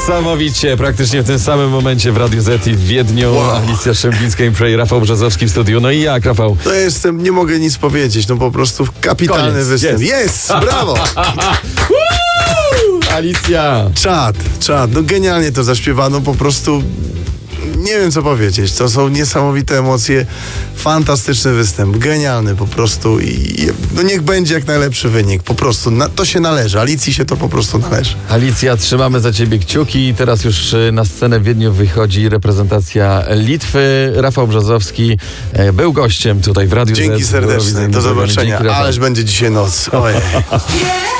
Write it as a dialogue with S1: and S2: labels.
S1: Niesamowicie, praktycznie w tym samym momencie w Radiu Z i w Wiedniu.
S2: Wow.
S1: Alicja Szępińska i Rafał Brzozowski w studiu. No i jak, Rafał?
S2: To jestem, nie mogę nic powiedzieć, no po prostu kapitalny
S1: Koniec,
S2: występ.
S1: jest.
S2: Jest, brawo!
S1: Alicja!
S2: Czad, no genialnie to zaśpiewano, po prostu nie wiem co powiedzieć, to są niesamowite emocje, fantastyczny występ, genialny po prostu i no niech będzie jak najlepszy wynik, po prostu to się należy, Alicji się to po prostu należy.
S1: Alicja, trzymamy za ciebie kciuki. Teraz już na scenę w Wiedniu wychodzi reprezentacja Litwy. Rafał Brzozowski był gościem tutaj w Radiu Z.
S2: Dzięki serdeczne, do zobaczenia, ależ będzie dzisiaj noc. Ojej.